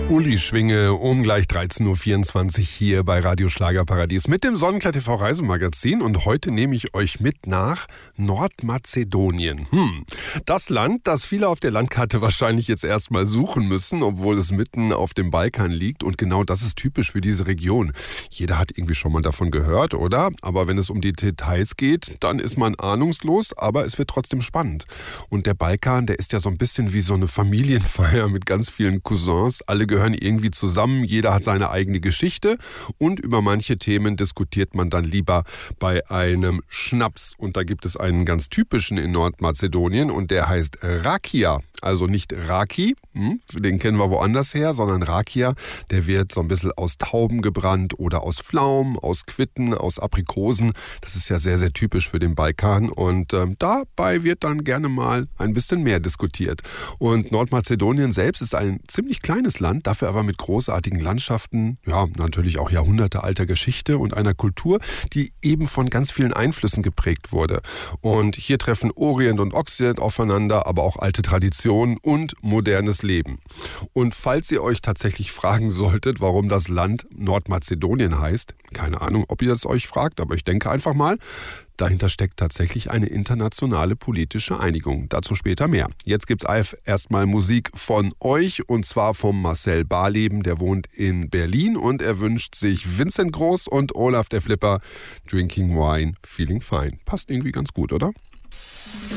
Uli Schwinge um gleich 13.24 Uhr hier bei Radio Schlagerparadies mit dem Sonnenklar TV Reisemagazin, und heute nehme ich euch mit nach Nordmazedonien. Das Land, das viele auf der Landkarte wahrscheinlich jetzt erstmal suchen müssen, obwohl es mitten auf dem Balkan liegt, und genau das ist typisch für diese Region. Jeder hat irgendwie schon mal davon gehört, oder? Aber wenn es um die Details geht, dann ist man ahnungslos, aber es wird trotzdem spannend. Und der Balkan, der ist ja so ein bisschen wie so eine Familienfeier mit ganz vielen Cousins. Alle gehören irgendwie zusammen, jeder hat seine eigene Geschichte, und über manche Themen diskutiert man dann lieber bei einem Schnaps. Und da gibt es einen ganz typischen in Nordmazedonien, und der heißt Rakia. Also nicht Raki, den kennen wir woanders her, sondern Rakia, der wird so ein bisschen aus Tauben gebrannt oder aus Pflaumen, aus Quitten, aus Aprikosen. Das ist ja sehr, sehr typisch für den Balkan, und dabei wird dann gerne mal ein bisschen mehr diskutiert. Und Nordmazedonien selbst ist ein ziemlich kleines Land, dafür aber mit großartigen Landschaften, ja, natürlich auch jahrhundertealter Geschichte und einer Kultur, die eben von ganz vielen Einflüssen geprägt wurde. Und hier treffen Orient und Okzident aufeinander, aber auch alte Traditionen und modernes Leben. Und falls ihr euch tatsächlich fragen solltet, warum das Land Nordmazedonien heißt, keine Ahnung, ob ihr es euch fragt, aber ich denke einfach mal, dahinter steckt tatsächlich eine internationale politische Einigung. Dazu später mehr. Jetzt gibt's erstmal Musik von euch, und zwar vom Marcel Barleben, der wohnt in Berlin, und er wünscht sich Vincent Groß und Olaf der Flipper, Drinking Wine, Feeling Fine. Passt irgendwie ganz gut, oder?